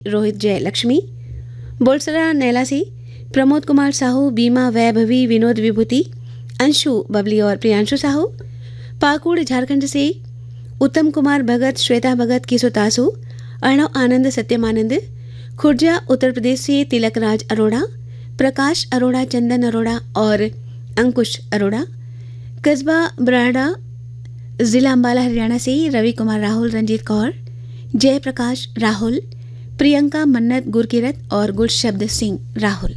रोहित जय लक्ष्मी, बोलसरा नैला से प्रमोद कुमार साहू, बीमा वैभवी, विनोद विभूति, अंशु बबली और प्रियांशु साहू, पाकुड़ झारखंड से उत्तम कुमार भगत, श्वेता भगत, किशो तासु, अर्णव आनंद, सत्यम आनंद, खुर्जा उत्तर प्रदेश से तिलक राज अरोड़ा, प्रकाश अरोड़ा, चंदन अरोड़ा और अंकुश अरोड़ा, कस्बा बराड़ा, जिला अंबाला हरियाणा से रवि कुमार राहुल, रंजीत कौर, जयप्रकाश राहुल, प्रियंका मन्नत, गुरकीरत और गुलशब्द सिंह राहुल।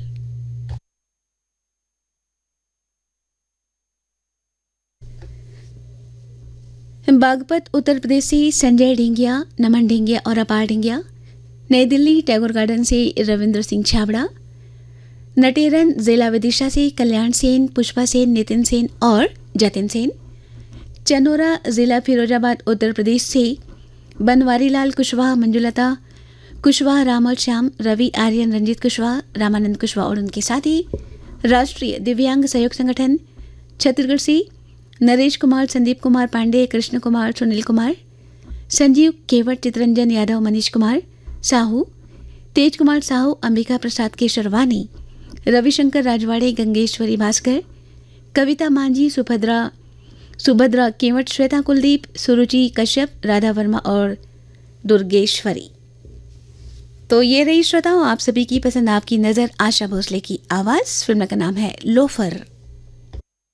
बागपत उत्तर प्रदेश से संजय ढेंगिया, नमन ढेंगिया और अपार ढेंगिया, नई दिल्ली टैगोर गार्डन से रविंद्र सिंह छाबड़ा, नटेरन जिला विदिशा से कल्याण सेन, पुष्पा सेन, नितिन सेन और जतिन सेन, चनोरा जिला फिरोजाबाद उत्तर प्रदेश से बनवारी लाल कुशवाहा, मंजुलता कुशवाहा, रामल श्याम, रवि आर्यन, रंजीत कुशवाहा, रामानंद कुशवाहा और उनके साथी राष्ट्रीय दिव्यांग सहयोग संगठन छत्तीसगढ़ से नरेश कुमार, संदीप कुमार पांडे, कृष्ण कुमार, सुनील कुमार, संजीव केवट, चितरंजन यादव, मनीष कुमार साहू, तेज कुमार साहू, अंबिका प्रसाद केशरवानी, रविशंकर राजवाड़े, गंगेश्वरी भास्कर, कविता मांझी, सुभद्रा केवट, श्वेता कुलदीप, सुरुचि कश्यप, राधा वर्मा और दुर्गेश्वरी। तो ये रही श्रोताओं आप सभी की पसंद, आपकी नज़र, आशा भोसले की आवाज़। फिल्म का नाम है लोफर।